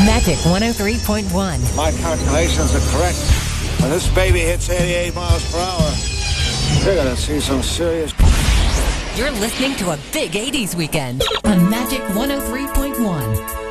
Magic 103.1. My calculations are correct. When this baby hits 88 miles per hour, you're gonna see some serious... You're listening to a big 80s weekend on Magic 103.1.